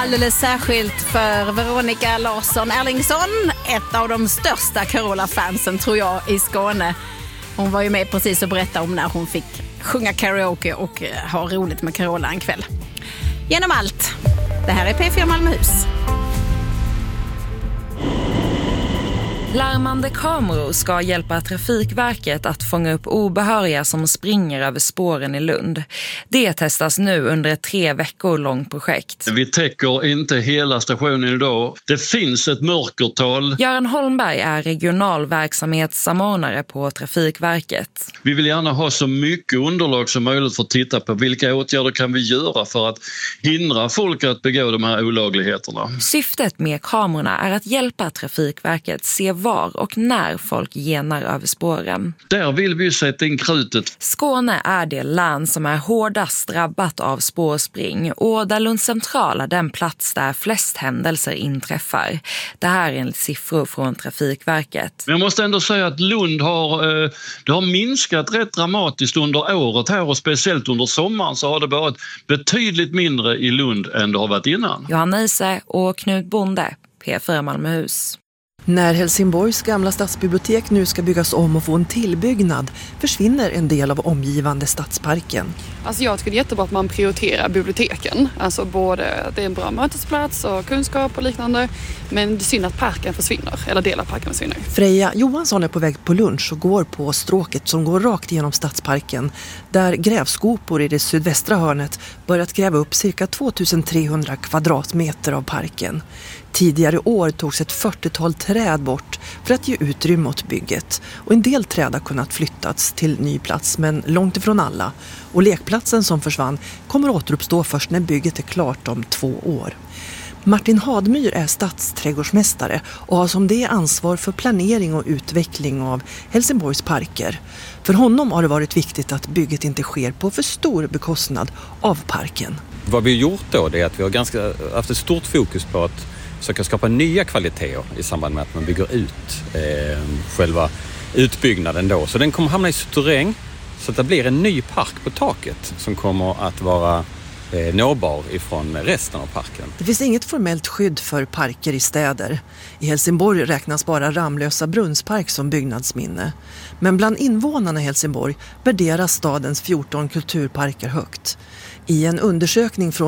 Alldeles särskilt för Veronica Larsson Erlingsson, ett av de största Carola-fansen tror jag i Skåne. Hon var ju med precis och berättade om när hon fick sjunga karaoke och ha roligt med Carola en kväll. Genom allt. Det här är P4 Malmöhus. Larmande kameror ska hjälpa Trafikverket att fånga upp obehöriga som springer över spåren i Lund. Det testas nu under ett 3 veckor långt projekt. Vi täcker inte hela stationen idag. Det finns ett mörkertal. Göran Holmberg är regional verksamhetssamordnare på Trafikverket. Vi vill gärna ha så mycket underlag som möjligt för att titta på vilka åtgärder kan vi göra för att hindra folk att begå de här olagligheterna. Syftet med kamerorna är att hjälpa Trafikverket se var och när folk genar över spåren. Där vill vi sätta in krutet. Skåne är det län som är hårdast drabbat av spårspring och där Lund central är den plats där flest händelser inträffar. Det här är enligt siffror från Trafikverket. Men jag måste ändå säga att Lund har minskat rätt dramatiskt under året här och speciellt under sommaren så har det varit betydligt mindre i Lund än det har varit innan. Johanna Ise och Knut Bonde, P4 Malmöhus. När Helsingborgs gamla stadsbibliotek nu ska byggas om och få en tillbyggnad försvinner en del av omgivande stadsparken. Alltså jag tycker det är jättebra att man prioriterar biblioteken. Alltså både det är en bra mötesplats och kunskap och liknande. Men det är synd att parken försvinner, eller delar av parken försvinner. Freja Johansson är på väg på lunch och går på stråket som går rakt genom stadsparken. Där grävskopor i det sydvästra hörnet börjat gräva upp cirka 2300 kvadratmeter av parken. Tidigare år togs ett 40-tal träd bort för att ge utrymme åt bygget. Och en del träd har kunnat flyttats till ny plats men långt ifrån alla. Och lekplatsen som försvann kommer återuppstå först när bygget är klart om 2 år. Martin Hadmyr är stadsträdgårdsmästare och har som det ansvar för planering och utveckling av Helsingborgs parker. För honom har det varit viktigt att bygget inte sker på för stor bekostnad av parken. Vad vi har gjort då är att vi har haft ett stort fokus på att försöka skapa nya kvaliteter i samband med att man bygger ut själva utbyggnaden då. Så den kommer hamna i terräng så att det blir en ny park på taket som kommer att vara nåbar ifrån resten av parken. Det finns inget formellt skydd för parker i städer. I Helsingborg räknas bara Ramlösa brunnspark som byggnadsminne. Men bland invånarna i Helsingborg värderas stadens 14 kulturparker högt. I en undersökning från